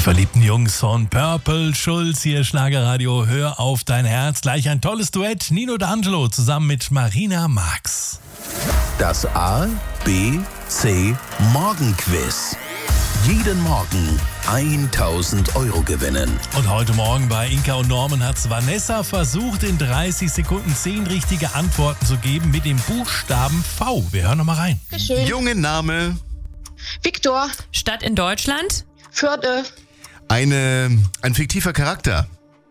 verliebten Jungs von Purple Schulz, hier Schlagerradio, hör auf dein Herz. Gleich ein tolles Duett, Nino D'Angelo zusammen mit Marina Marx. Das A, B, C Morgenquiz. Jeden Morgen 1000 Euro gewinnen. Und heute Morgen bei Inka und Norman hat Vanessa versucht, in 30 Sekunden 10 richtige Antworten zu geben mit dem Buchstaben V. Wir hören nochmal rein. Schön. Junge Name. Viktor, Stadt in Deutschland? Förde, Ein fiktiver Charakter.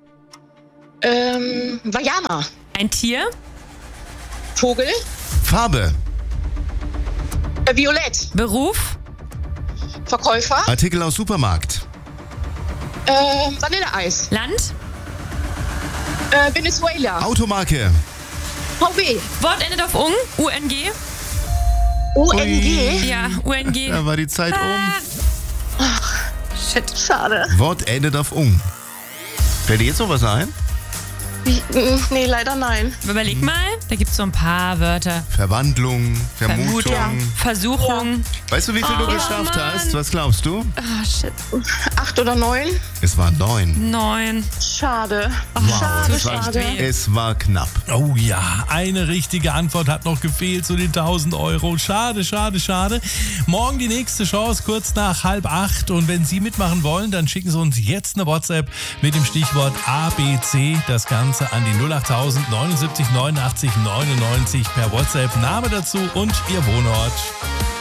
Vajana, Ein Tier? Vogel, Farbe. Violett, Beruf? Verkäufer, Artikel aus Supermarkt. Vanilleeis, Land? Venezuela, Automarke. VW, Wort endet auf ung? UNG? UNG. Ja, UNG. Da war die Zeit um. Shit. Schade. Wort endet auf ung. Fällt dir jetzt noch was ein? Nee, leider nein. Überleg mal, da gibt es so ein paar Wörter. Verwandlung, Vermutung. Versuchung. Weißt du, wie viel du geschafft Mann. hast? Was glaubst du? Ah, shit. 8 oder 9? Es waren 9. 9. Schade. Tut echt Schade. weh. Es war knapp. Oh ja, eine richtige Antwort hat noch gefehlt zu den 1000 Euro. Schade, schade, schade. Morgen die nächste Chance, kurz nach 7:30. Und wenn Sie mitmachen wollen, dann schicken Sie uns jetzt eine WhatsApp mit dem Stichwort ABC. Das Ganze an die 08000 79 89 99 per WhatsApp. Name dazu und Ihr Wohnort.